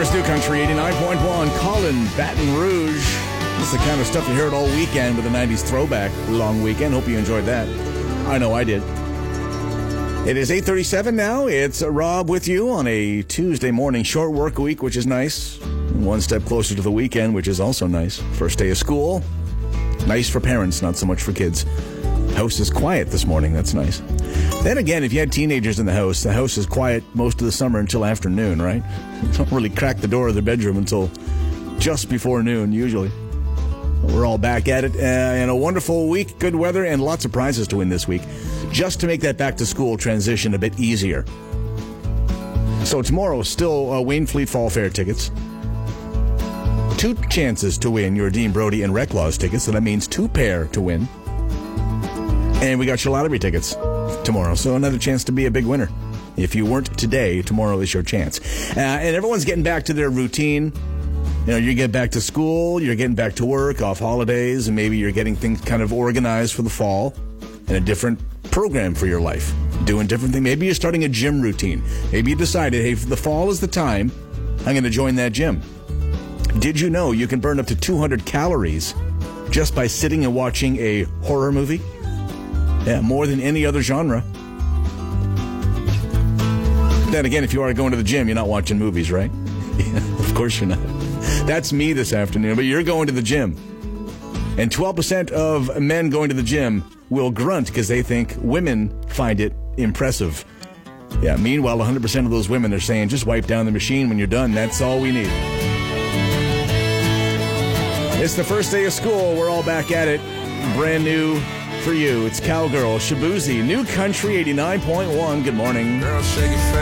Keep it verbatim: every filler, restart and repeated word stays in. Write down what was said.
New Country eighty-nine point one, Colin, Baton Rouge. That's the kind of stuff you heard all weekend with the nineties throwback long weekend. Hope you enjoyed that. I know I did. It is eight thirty-seven now. It's Rob with you on a Tuesday morning. Short work week, which is nice. One step closer to the weekend, which is also nice. First day of school. Nice for parents, not so much for kids. House is quiet this morning. That's nice. Then again, if you had teenagers in the house, the house is quiet most of the summer until afternoon, right? Don't really crack the door of the bedroom until just before noon, usually. We're all back at it. Uh, and a wonderful week, good weather, and lots of prizes to win this week, just to make that back-to-school transition a bit easier. So tomorrow, still uh, Wayne Fleet Fall Fair tickets. Two chances to win your Dean Brody and Reclaws tickets, so that means two pair to win. And we got your lottery tickets tomorrow, so another chance to be a big winner. If you weren't today, tomorrow is your chance. Uh, and everyone's getting back to their routine. You know, you get back to school, you're getting back to work, off holidays, and maybe you're getting things kind of organized for the fall and a different program for your life. Doing different things. Maybe you're starting a gym routine. Maybe you decided, hey, the fall is the time, I'm going to join that gym. Did you know you can burn up to two hundred calories just by sitting and watching a horror movie? Yeah, more than any other genre. Then again, if you are going to the gym, you're not watching movies, right? Yeah, of course you're not. That's me this afternoon, but you're going to the gym. And twelve percent of men going to the gym will grunt because they think women find it impressive. Yeah, meanwhile, one hundred percent of those women are saying, just wipe down the machine when you're done. That's all we need. It's the first day of school. We're all back at it. Brand new for you. It's Cowgirl, Shabuzi, New Country eighty-nine point one. Good morning. Girl, shake it fast.